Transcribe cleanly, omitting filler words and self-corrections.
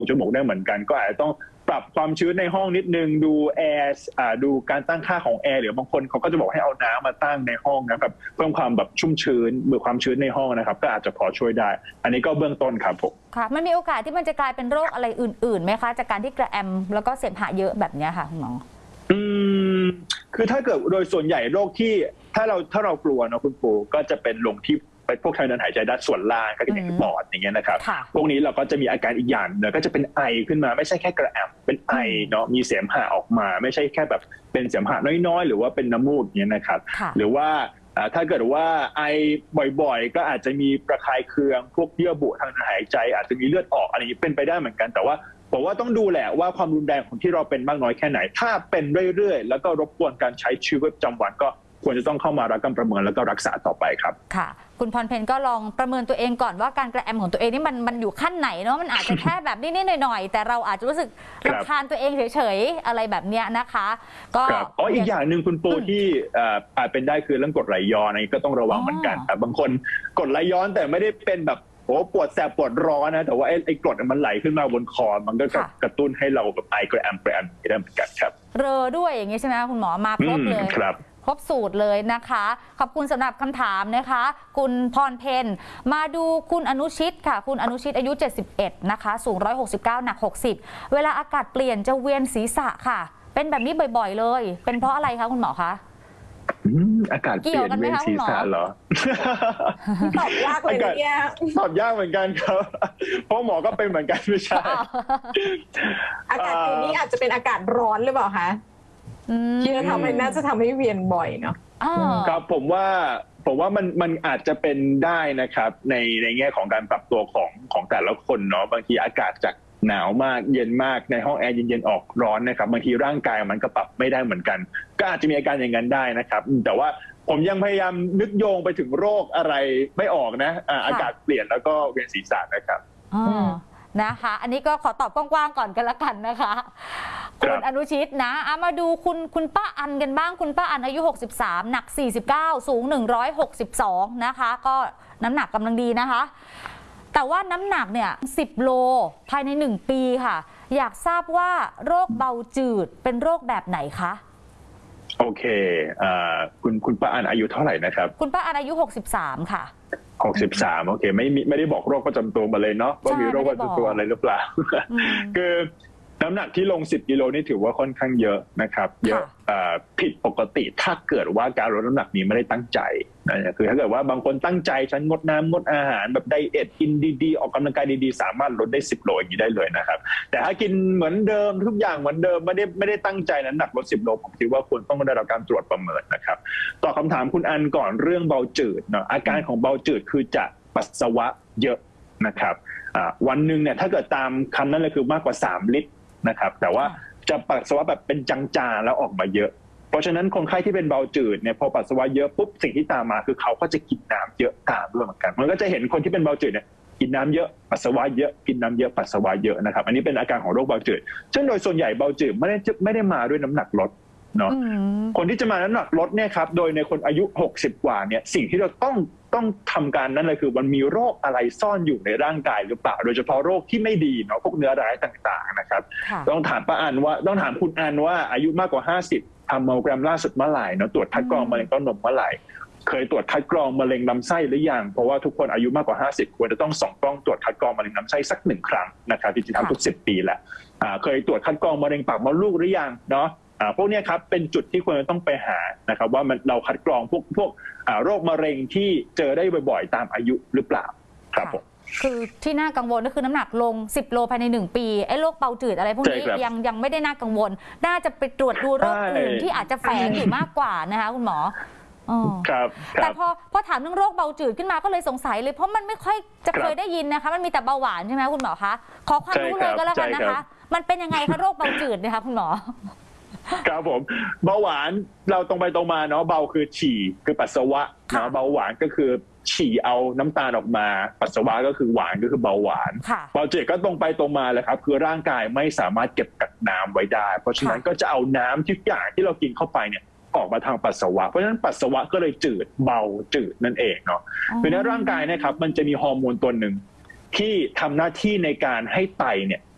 จมูกได้เหมือนกันก็อาจจะต้องปรับความชื้นในห้องนิดนึงดูแอร์ดูการตั้งค่าของแอร์หรือบางคนเขาก็จะบอกให้เอาน้ำมาตั้งในห้องนะครับเพิ่มความแบบชุ่มชื้นเบื่อความชื้นในห้องนะครับก็อาจจะพอช่วยได้อันนี้ก็เบื้องต้นครับผมค่ะมันมีโอกาสที่มันจะกลายเป็นโรคอะไรอื่นๆไหมคะจากการที่กระแอมแล้วก็เสมหะเยอะแบบนี้ค่ะคุณหมอคือถ้าเกิดโดยส่วนใหญ่โรคที่ถ้าเรากลัวเนาะคุณปูก็จะเป็นลงที่พวกทางเดินหายใจด้านส่วนล่างก็จะเป็นปอดอย่างเงี้ยนะครับพวกนี้เราก็จะมีอาการอีกอย่างเนอะก็จะเป็นไอขึ้นมาไม่ใช่แค่กระแอมเป็นไอเนาะมีเสมหะออกมาไม่ใช่แค่แบบเป็นเสมหะน้อยๆหรือว่าเป็นน้ำมูกอย่างเงี้ยนะครับหรือว่าถ้าเกิดว่าไอบ่อยๆก็อาจจะมีประคายเคืองพวกเยื่อบุทางเดินหายใจอาจจะมีเลือดออกอะไรอย่างนี้เป็นไปได้เหมือนกันแต่ว่าผมว่าต้องดูแหละว่าความรุนแรงของที่เราเป็นมากน้อยแค่ไหนถ้าเป็นเรื่อยๆแล้วก็รบกวนการใช้ชีวิตประจำวันก็ควรจะต้องเข้ามารับการประเมินแล้วก็รักษาต่อไปครับค่ะคุณพรเพนก็ลองประเมินตัวเองก่อนว่าการกระแอมของตัวเองนี่มันอยู่ขั้นไหนเนาะมันอาจจะแค่แบบนิดๆหน่อยๆแต่เราอาจจะรู้สึกรำคาญตัวเองเฉยๆอะไรแบบเนี้ยนะคะก็อีกอย่างหนึ่งคุณปูที่อาจเป็นได้คือเรื่องกรดไหลย้อนนี่ก็ต้องระวังเหมือนกันครับบางคนกรดไหลย้อนแต่ไม่ได้เป็นแบบปวดแสบปวดร้อนนะแต่ว่าไอ้กรดมันไหลขึ้นมาบนคอมันก็กระตุ้นให้เราแบบไอกระแอมได้เหมือนกันครับเรอด้วยอย่างนี้ใช่ไหมคุณหมอมาครบเลยครบสูตรเลยนะคะขอบคุณสำหรับคำถามนะคะคุณพรเพนมาดูคุณอนุชิตค่ะคุณอนุชิตอายุ71นะคะสูง169หนัก60เวลาอากาศเปลี่ยนจะเวียนศีรษะค่ะเป็นแบบนี้บ่อยๆเลยเป็นเพราะอะไรคะคุณหมอคะอากาศเปลี่ยนเวียนศีรษะเหรอตอบยากเลยเนี่ยตอบยากเหมือนกันครับเพราะหมอก็เป็นเหมือนกันไม่ใช่อากาศตัวนี้อาจจะเป็นอากาศร้อนหรือเปล่าคะที่จะทำให้น่าจะทำให้เวียนบ่อยเนาะครับผมว่ามันอาจจะเป็นได้นะครับในแง่ของการปรับตัวของแต่ละคนเนาะบางทีอากาศจากหนาวมากเย็นมากในห้องแอร์เย็นๆออกร้อนนะครับบางทีร่างกายมันก็ปรับไม่ได้เหมือนกันก็อาจจะมีอาการอย่างนั้นได้นะครับแต่ว่าผมยังพยายามนึกโยงไปถึงโรคอะไรไม่ออกนะอากาศเปลี่ยนแล้วก็เวียนศีรษะนะครับนะคะอันนี้ก็ขอตอบกว้างๆก่อนกันละกันนะคะคุณอนุชิตนะมาดูคุณป้าอันกันบ้างคุณป้าอันอายุ63หนัก49สูง162นะคะก็น้ำหนักกำลังดีนะคะแต่ว่าน้ำหนักเนี่ย10 โลภายใน1 ปีค่ะอยากทราบว่าโรคเบาจืดเป็นโรคแบบไหนคะโอเคคุณป้าอันอายุเท่าไหร่นะครับคุณป้าอันอายุ63ค่ะ 63โอเคไม่ได้บอกโรคประจำตัวมาเลยเนาะว่ามีโรคประจำตัวอะไรหรือเปล่าคือน้ำหนักที่ลง10 กิโลนี่ถือว่าค่อนข้างเยอะนะครับเยอะผิดปกติถ้าเกิดว่าการลดน้ำหนักนี้ไม่ได้ตั้งใจนะคือถ้าเกิดว่าบางคนตั้งใจฉันงดน้ำงดอาหารแบบไดเอทกินดีๆออกกำลังกายดีๆสามารถลดได้10 โลอย่างนี้ได้เลยนะครับแต่ถ้ากินเหมือนเดิมทุกอย่างเหมือนเดิมไม่ได้ตั้งใจน้ำหนักลด10 โลผมคิดว่าควรต้องได้รับการตรวจประเมินนะครับตอบคำถามคุณอันก่อนเรื่องเบาจืดเนาะอาการของเบาจืดคือจะปัสสาวะเยอะนะครับวันหนึ่งเนี่ยถ้าเกิดตามคำนั้นเลยคือมากกว่า3 ลิตรนะครับแต่ว่าจะปัสสาวะแบบเป็นจางๆแล้วออกมาเยอะเพราะฉะนั้นคนไข้ที่เป็นเบาจืดเนี่ยพอปัสสาวะเยอะปุ๊บสิ่งที่ตามมาคือเขาก็จะกินน้ำเยอะตามด้วยเหมือนกันมันก็จะเห็นคนที่เป็นเบาจืดเนี่ยกินน้ำเยอะปัสสาวะเยอะกินน้ำเยอะปัสสาวะเยอะนะครับอันนี้เป็นอาการของโรคเบาจืดซึ่งโดยส่วนใหญ่เบาจืดไม่ได้มาด้วยน้ำหนักลดเนาะคนที่จะมาน้ำหนักลดเนี่ยครับโดยในคนอายุ60 กว่าเนี่ยสิ่งที่เราต้องทำการนั้นเลยคือมันมีโรคอะไรซ่อนอยู่ในร่างกายหรือเปล่าโดยเฉพาะโรคที่ไม่ดีเนาะพวกเนื้อร้ายต่างๆนะครับต้องถามป้าอันว่าต้องถามคุณอันว่าอายุมากกว่า50ทำมัมโมแกรมล่าสุดเมื่อไหร่เนาะตรวจคัดกรองมะเร็งเต้านมเมื่อไหร่เคยตรวจคัดกรองมะเร็งลำไส้หรือยังเพราะว่าทุกคนอายุมากกว่า50ควรจะต้องส่องกล้องตรวจคัดกรองมะเร็งลำไส้สัก1 ครั้งนะครับที่จะทำทุก10 ปีแหละเคยตรวจคัดกรองมะเร็งปากมดลูกหรือยังเนาะพวกนี้ครับเป็นจุดที่ควรจะต้องไปหานะครับว่าเราคัดกรองพวกโรคมะเร็งที่เจอได้บ่อยๆตามอายุหรือเปล่าครับผมคือที่น่ากังวลก็คือน้ำหนักลง10 โลภายใน1 ปีไอ้โรคเบาจืดอะไรพวกนี้ยังไม่ได้น่ากังวลน่าจะไปตรวจดูโรคอื่นที่อาจจะแฝงอยู่มากกว่านะคะคุณหมอครับแต่พอถามเรื่องโรคเบาจืดขึ้นมาก็เลยสงสัยเลยเพราะมันไม่ค่อยจะเคยได้ยินนะคะมันมีแต่เบาหวานใช่ไหมคุณหมอคะขอความรู้เลยก็แล้วกันนะคะมันเป็นยังไงคะโรคเบาจืดนะคะคุณหมอครับผมเบาหวานเราตรงไปตรงมาเนาะเบาคือฉี่คือปัสสาวะเนาะเบาหวานก็คือฉี่เอาน้ำตาลออกมาปัสสาวะก็คือหวานก็คือเบาหวานเบาจืดก็ตรงไปตรงมาเลยครับคือร่างกายไม่สามารถเก็บกักน้ำไว้ได้เพราะฉะนั้นก็จะเอาน้ำทุกอย่างที่เรากินเข้าไปเนี่ยออกมาทางปัสสาวะเพราะฉะนั้นปัสสาวะก็เลยจืดเบาจืดนั่นเองเนาะคือในร่างกายนะครับมันจะมีฮอร์โมนตัวหนึ่งที่ทำหน้าที่ในการให้ไตเนี่ย